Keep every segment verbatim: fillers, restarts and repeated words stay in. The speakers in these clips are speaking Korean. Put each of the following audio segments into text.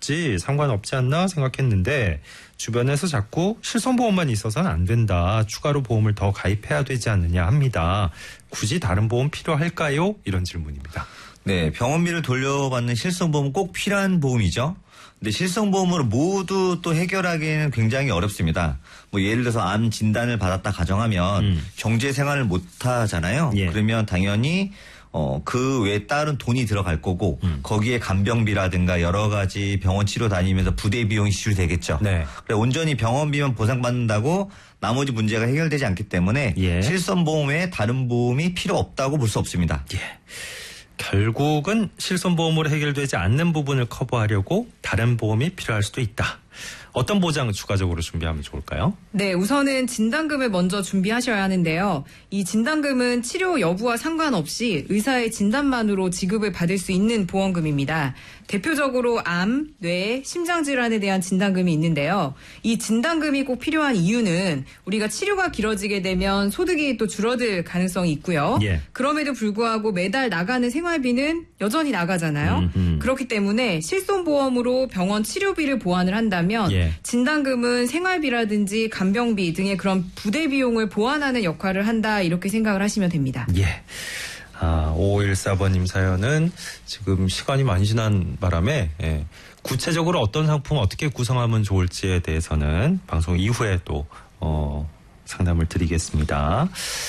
없지 상관없지 않나 생각했는데 주변에서 자꾸 실손보험만 있어서는 안 된다. 추가로 보험을 더 가입해야 되지 않느냐 합니다. 굳이 다른 보험 필요할까요? 이런 질문입니다. 네, 병원비를 돌려받는 실손보험은 꼭 필요한 보험이죠. 근데 실손보험으로 모두 또 해결하기에는 굉장히 어렵습니다. 뭐 예를 들어서 암 진단을 받았다 가정하면 음. 경제 생활을 못 하잖아요. 예. 그러면 당연히 어, 그 외에 따른 돈이 들어갈 거고 음. 거기에 간병비라든가 여러 가지 병원 치료 다니면서 부대 비용이 지출되겠죠. 네. 그래 온전히 병원비만 보상받는다고 나머지 문제가 해결되지 않기 때문에 예. 실손보험 외에 다른 보험이 필요 없다고 볼 수 없습니다. 예. 결국은 실손보험으로 해결되지 않는 부분을 커버하려고 다른 보험이 필요할 수도 있다. 어떤 보장 추가적으로 준비하면 좋을까요? 네, 우선은 진단금을 먼저 준비하셔야 하는데요. 이 진단금은 치료 여부와 상관없이 의사의 진단만으로 지급을 받을 수 있는 보험금입니다. 대표적으로 암, 뇌, 심장질환에 대한 진단금이 있는데요. 이 진단금이 꼭 필요한 이유는 우리가 치료가 길어지게 되면 소득이 또 줄어들 가능성이 있고요. 예. 그럼에도 불구하고 매달 나가는 생활비는 여전히 나가잖아요. 음흠. 그렇기 때문에 실손보험으로 병원 치료비를 보완을 한다면 예. 진단금은 생활비라든지 간병비 등의 그런 부대 비용을 보완하는 역할을 한다 이렇게 생각을 하시면 됩니다. 예. 아, 오오일사 번님 사연은 지금 시간이 많이 지난 바람에 예, 구체적으로 어떤 상품 어떻게 구성하면 좋을지에 대해서는 방송 이후에 또 어, 상담을 드리겠습니다.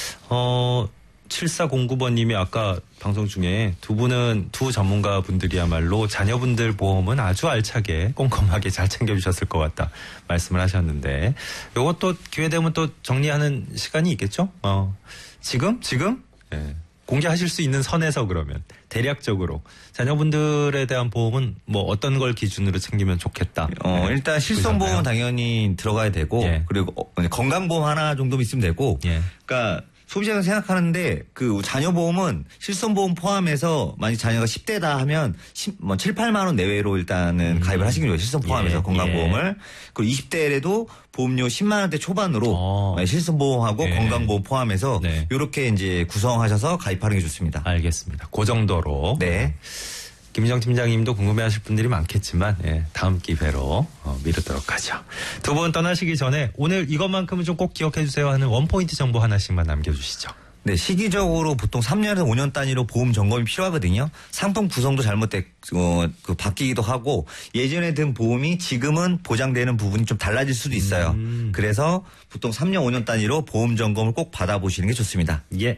어, 칠사공구 번님이 아까 방송 중에 두 분은 두 전문가 분들이야말로 자녀분들 보험은 아주 알차게 꼼꼼하게 잘 챙겨주셨을 것 같다 말씀을 하셨는데 이것도 기회되면 또 정리하는 시간이 있겠죠? 어, 지금? 지금? 예. 공개하실 수 있는 선에서 그러면 대략적으로 자녀분들에 대한 보험은 뭐 어떤 걸 기준으로 챙기면 좋겠다. 어, 일단 실손보험은 당연히 들어가야 되고 예. 그리고 건강보험 하나 정도 있으면 되고 예. 그러니까 소비자가 생각하는데 그 자녀보험은 실손보험 포함해서 만약 자녀가 십 대다 하면 뭐 칠, 팔만 원 내외로 일단은 음. 가입을 하시는 거예요. 실손 포함해서 예. 건강보험을. 예. 그리고 이십 대에도 보험료 십만 원대 초반으로 어. 실손보험하고 예. 건강보험 포함해서 네. 이렇게 이제 구성하셔서 가입하는 게 좋습니다. 알겠습니다. 그 정도로. 네. 김희정 팀장님도 궁금해하실 분들이 많겠지만 예, 다음 기회로 어, 미루도록 하죠. 두 분 떠나시기 전에 오늘 이것만큼은 좀 꼭 기억해 주세요 하는 원포인트 정보 하나씩만 남겨주시죠. 네, 시기적으로 보통 삼 년에서 오 년 단위로 보험 점검이 필요하거든요. 상품 구성도 잘못돼 어, 그 바뀌기도 하고 예전에 든 보험이 지금은 보장되는 부분이 좀 달라질 수도 있어요. 음. 그래서 보통 삼 년, 오 년 단위로 보험 점검을 꼭 받아보시는 게 좋습니다. 예.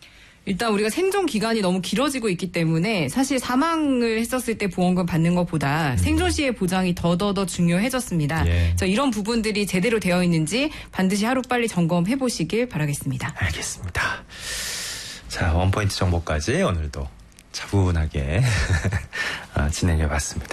일단 우리가 생존 기간이 너무 길어지고 있기 때문에 사실 사망을 했었을 때 보험금 받는 것보다 음. 생존 시의 보장이 더더더 중요해졌습니다. 예. 그래서 이런 부분들이 제대로 되어 있는지 반드시 하루빨리 점검해 보시길 바라겠습니다. 알겠습니다. 자, 원포인트 정보까지 오늘도 차분하게 진행해 봤습니다.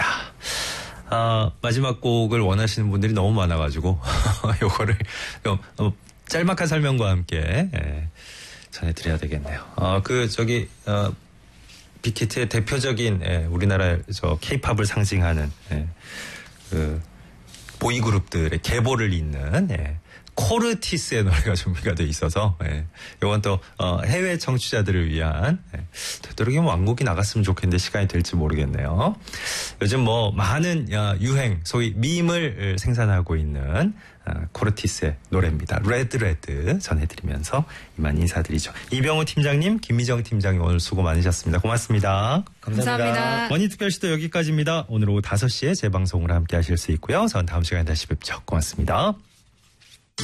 아, 마지막 곡을 원하시는 분들이 너무 많아가지고 요거를 좀 짤막한 설명과 함께 예. 전해드려야 되겠네요. 어, 그, 저기, 어, 빅히트의 대표적인, 예, 우리나라의 저, 케이팝을 상징하는, 예, 그, 보이그룹들의 계보를 잇는, 예, 코르티스의 노래가 준비가 돼 있어서, 예, 이건 또, 어, 해외 청취자들을 위한, 예, 되도록이면 왕곡이 나갔으면 좋겠는데 시간이 될지 모르겠네요. 요즘 뭐, 많은, 어, 유행, 소위 밈을 생산하고 있는, 코르티스의 노래입니다. 레드 레드 전해드리면서 이만 인사드리죠. 이병우 팀장님, 김미정 팀장님 오늘 수고 많으셨습니다. 고맙습니다. 감사합니다. 감사합니다. 머니특별시도 여기까지입니다. 오늘 오후 다섯 시에 재방송을 함께 하실 수 있고요. 저는 다음 시간에 다시 뵙죠. 고맙습니다.